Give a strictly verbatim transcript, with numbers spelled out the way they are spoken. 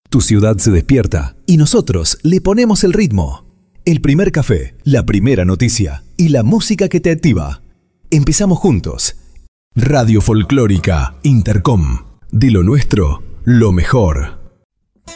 Tu ciudad se despierta y nosotros le ponemos el ritmo. El primer café, la primera noticia y la música que te activa. Empezamos juntos. Radio Folclórica Intercom. De lo nuestro, lo mejor.